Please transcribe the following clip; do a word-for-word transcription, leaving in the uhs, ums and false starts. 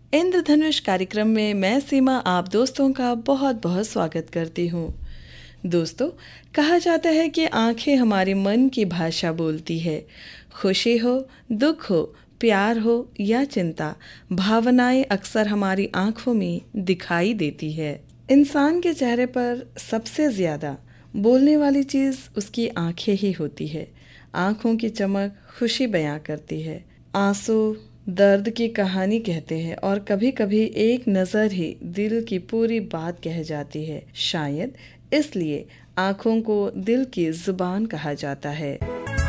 इंद्रधनुष कार्यक्रम में मैं सीमा आप दोस्तों का बहुत बहुत स्वागत करती हूँ। दोस्तों, कहा जाता है कि आंखें हमारे मन की भाषा बोलती है। खुशी हो, दुख हो, प्यार हो या चिंता, भावनाएं अक्सर हमारी आंखों में दिखाई देती है। इंसान के चेहरे पर सबसे ज्यादा बोलने वाली चीज उसकी आंखें ही होती है। आंखों की चमक खुशी बयां करती है, आंसू दर्द की कहानी कहते हैं और कभी कभी एक नज़र ही दिल की पूरी बात कह जाती है। शायद इसलिए आंखों को दिल की जुबान कहा जाता है।